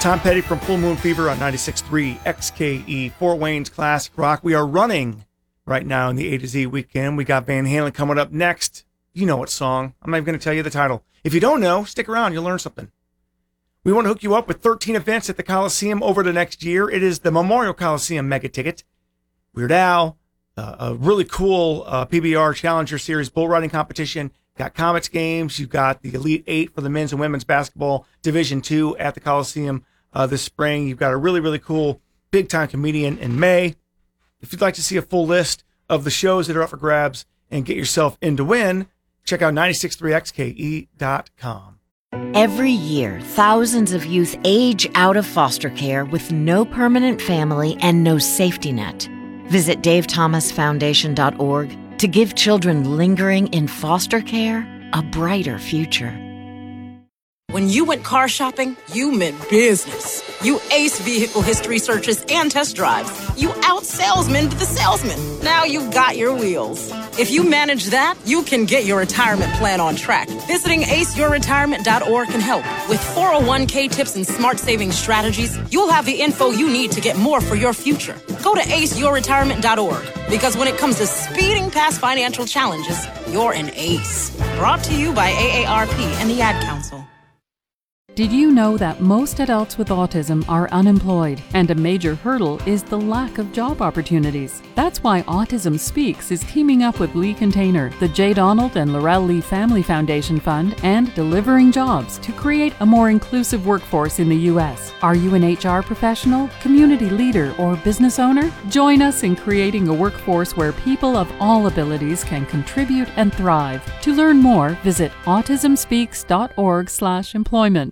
Tom Petty from Full Moon Fever on 96.3 XKE, Fort Wayne's Classic Rock. We are running right now in the A to Z weekend. We got Van Halen coming up next. You know what song. I'm not even going to tell you the title. If you don't know, stick around. You'll learn something. We want to hook you up with 13 events at the Coliseum over the next year. It is the Memorial Coliseum Mega Ticket. Weird Al, a really cool PBR Challenger Series bull riding competition. Got Comets games. You've got the Elite Eight for the men's and women's basketball Division II at the Coliseum this spring. You've got a really, really cool big-time comedian in May. If you'd like to see a full list of the shows that are up for grabs and get yourself in to win, check out 963xke.com. Every year, thousands of youth age out of foster care with no permanent family and no safety net. Visit davethomasfoundation.org to give children lingering in foster care a brighter future. When you went car shopping, you meant business. You aced vehicle history searches and test drives. You out-salesmaned the salesman. Now you've got your wheels. If you manage that, you can get your retirement plan on track. Visiting aceyourretirement.org can help. With 401k tips and smart saving strategies, you'll have the info you need to get more for your future. Go to aceyourretirement.org, because when it comes to speeding past financial challenges, you're an ace. Brought to you by AARP and the Ad Council. Did you know that most adults with autism are unemployed, and a major hurdle is the lack of job opportunities? That's why Autism Speaks is teaming up with Lee Container, the J. Donald and Laurel Lee Family Foundation Fund, and Delivering Jobs to create a more inclusive workforce in the U.S. Are you an HR professional, community leader, or business owner? Join us in creating a workforce where people of all abilities can contribute and thrive. To learn more, visit autismspeaks.org/employment.